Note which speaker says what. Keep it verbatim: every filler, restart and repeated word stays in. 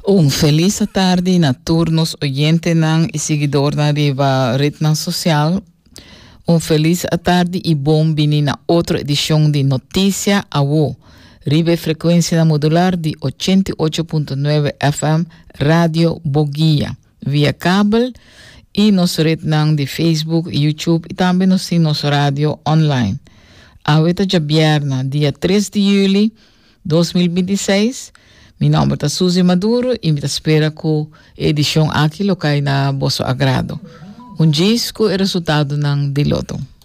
Speaker 1: Um feliz tarde na turnos oyente nan e seguidor na riva Ritna Social. Um feliz tarde e bom bini na outra edição de Notícia Awo. Ribe frequência modular de oitenta e oito ponto nove F M Rádio Boguia. Via cable e nosso Ritna de Facebook, YouTube e também nos nosso rádio online. A weta de Bierna, dia três de julho de dois mil e vinte e seis. Meu nome é Suzy Maduro e me espera com a edição aqui locai na vosso agrado. Um disco é resultado ng Diloto.